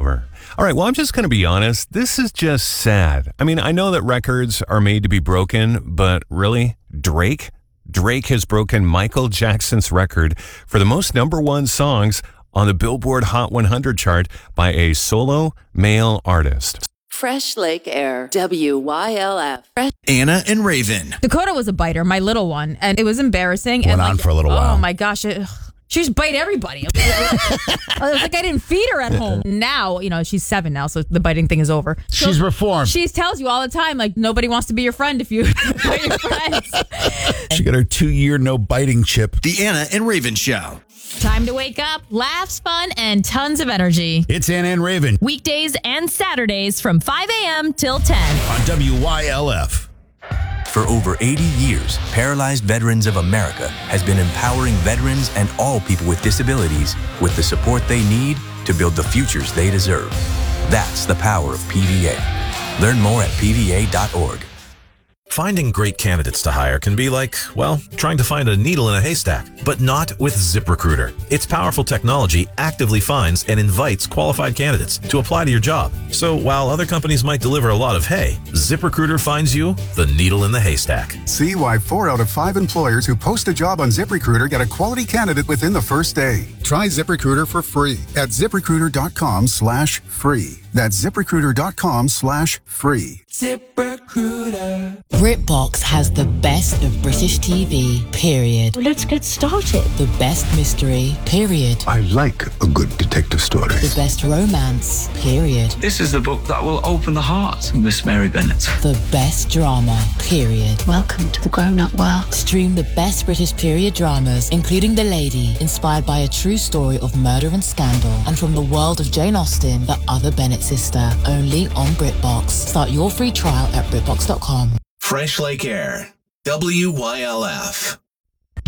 over. All right, well, I'm just going to be honest. This is just sad. I mean, I know that records are made to be broken, but really, Drake has broken Michael Jackson's record for the most number one songs on the Billboard Hot 100 chart by a solo male artist. Fresh Lake Air, WYLF. Anna and Raven. Dakota was a biter, my little one, and it was embarrassing. Went and on for a little while. Oh my gosh. She just bite everybody. It was like I didn't feed her at home. Now, she's 7 now, so the biting thing is over. So she's reformed. She tells you all the time, like, nobody wants to be your friend if you bite your friends. She got her 2-year no biting chip. The Anna and Raven Show. Time to wake up, laughs, fun, and tons of energy. It's Anna and Raven. Weekdays and Saturdays from 5 a.m. till 10. On WYLF. For over 80 years, Paralyzed Veterans of America has been empowering veterans and all people with disabilities with the support they need to build the futures they deserve. That's the power of PVA. Learn more at PVA.org. Finding great candidates to hire can be like, well, trying to find a needle in a haystack, but not with ZipRecruiter. Its powerful technology actively finds and invites qualified candidates to apply to your job. So while other companies might deliver a lot of hay, ZipRecruiter finds you the needle in the haystack. See why 4 out of 5 employers who post a job on ZipRecruiter get a quality candidate within the first day. Try ZipRecruiter for free at ZipRecruiter.com/free. That's ZipRecruiter.com/free. ZipRecruiter. BritBox has the best of British TV, period. Let's get started. The best mystery, period. I like a good detective story. The best romance, period. This is the book that will open the heart of Miss Mary Bennet. The best drama, period. Welcome to the grown-up world. Stream the best British period dramas, including The Lady, inspired by a true story of murder and scandal, and from the world of Jane Austen, the other Bennet sister, only on BritBox. Start your free trial at BritBox.com. Fresh Lake Air. WYLF.